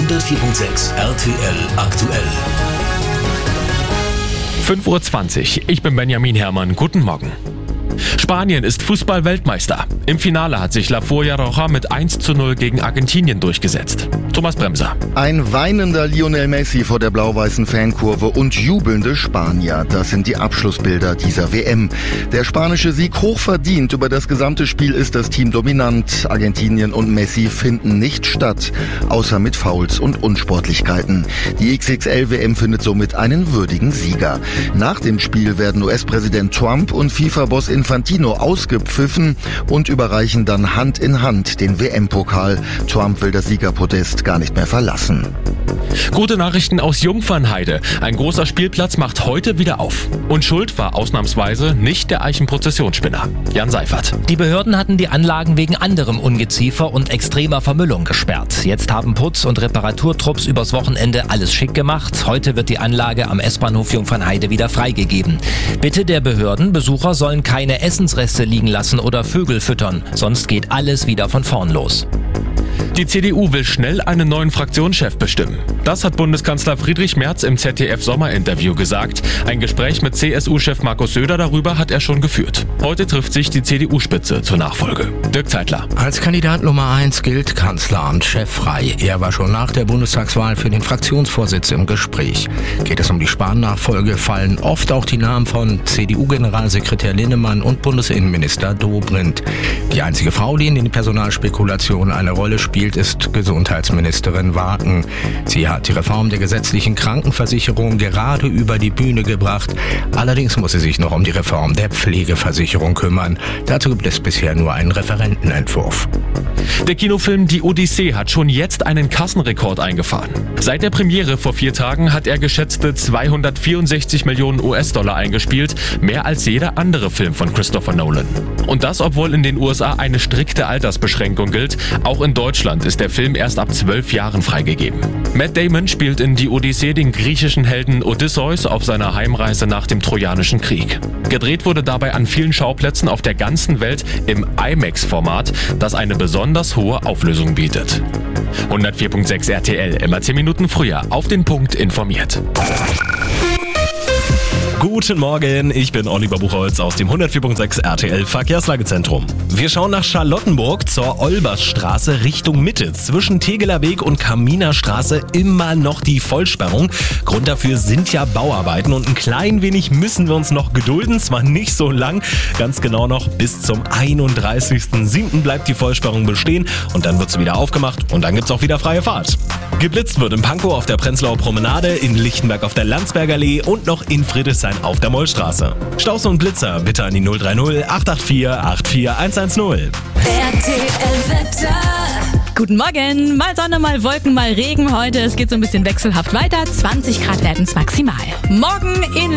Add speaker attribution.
Speaker 1: 104.6 RTL aktuell.
Speaker 2: 5:20 Uhr, ich bin Benjamin Herrmann, guten Morgen. Spanien ist Fußball-Weltmeister. Im Finale hat sich La Furia Roja mit 1:0 gegen Argentinien durchgesetzt. Thomas Bremser.
Speaker 3: Ein weinender Lionel Messi vor der blau-weißen Fankurve und jubelnde Spanier. Das sind die Abschlussbilder dieser WM. Der spanische Sieg hochverdient. Über das gesamte Spiel ist das Team dominant. Argentinien und Messi finden nicht statt, außer mit Fouls und Unsportlichkeiten. Die XXL-WM findet somit einen würdigen Sieger. Nach dem Spiel werden US-Präsident Trump und FIFA-Boss Infantino ausgepfiffen und überreichen dann Hand in Hand den WM-Pokal. Trump will das Siegerpodest gar nicht mehr verlassen.
Speaker 2: Gute Nachrichten aus Jungfernheide. Ein großer Spielplatz macht heute wieder auf. Und schuld war ausnahmsweise nicht der Eichenprozessionsspinner. Jan Seifert.
Speaker 4: Die Behörden hatten die Anlagen wegen anderem Ungeziefer und extremer Vermüllung gesperrt. Jetzt haben Putz- und Reparaturtrupps übers Wochenende alles schick gemacht. Heute wird die Anlage am S-Bahnhof Jungfernheide wieder freigegeben. Bitte der Behörden, Besucher sollen keine Essensreste liegen lassen oder Vögel füttern. Sonst geht alles wieder von vorn los.
Speaker 2: Die CDU will schnell einen neuen Fraktionschef bestimmen. Das hat Bundeskanzler Friedrich Merz im ZDF-Sommerinterview gesagt. Ein Gespräch mit CSU-Chef Markus Söder darüber hat er schon geführt. Heute trifft sich die CDU-Spitze zur Nachfolge. Dirk Zeitler.
Speaker 5: Als Kandidat Nummer 1 gilt Kanzleramt cheffrei. Er war schon nach der Bundestagswahl für den Fraktionsvorsitz im Gespräch. Geht es um die Spahn-Nachfolge, fallen oft auch die Namen von CDU-Generalsekretär Linnemann und Bundesinnenminister Dobrindt. Die einzige Frau, die in den Personalspekulationen eine Rolle spielt, ist Gesundheitsministerin Wagen. Sie hat die Reform der gesetzlichen Krankenversicherung gerade über die Bühne gebracht. Allerdings muss sie sich noch um die Reform der Pflegeversicherung kümmern. Dazu gibt es bisher nur einen Referentenentwurf.
Speaker 2: Der Kinofilm Die Odyssee hat schon jetzt einen Kassenrekord eingefahren. Seit der Premiere vor 4 Tagen hat er geschätzte 264 Millionen US-Dollar eingespielt, mehr als jeder andere Film von Christopher Nolan. Und das, obwohl in den USA eine strikte Altersbeschränkung gilt. Auch in Deutschland ist der Film erst ab 12 Jahren freigegeben. Matt Damon spielt in Die Odyssee den griechischen Helden Odysseus auf seiner Heimreise nach dem Trojanischen Krieg. Gedreht wurde dabei an vielen Schauplätzen auf der ganzen Welt im IMAX-Format, das eine besonders hohe Auflösung bietet. 104.6 RTL, immer 10 Minuten früher, auf den Punkt informiert.
Speaker 6: Guten Morgen, ich bin Oliver Buchholz aus dem 104.6 RTL Verkehrslagezentrum. Wir schauen nach Charlottenburg zur Olbersstraße Richtung Mitte. Zwischen Tegeler Weg und Kaminer Straße immer noch die Vollsperrung. Grund dafür sind ja Bauarbeiten und ein klein wenig müssen wir uns noch gedulden. Zwar nicht so lang, ganz genau noch bis zum 31.07. bleibt die Vollsperrung bestehen und dann wird sie wieder aufgemacht und dann gibt's auch wieder freie Fahrt. Geblitzt wird in Pankow auf der Prenzlauer Promenade, in Lichtenberg auf der Landsberger Allee und noch in Friedrichshain auf der Mollstraße. Staus und Blitzer bitte an die 030 884 84110.
Speaker 7: RTL Wetter. Guten Morgen, mal Sonne, mal Wolken, mal Regen heute. Es geht so ein bisschen wechselhaft weiter. 20 Grad werden es maximal. Morgen in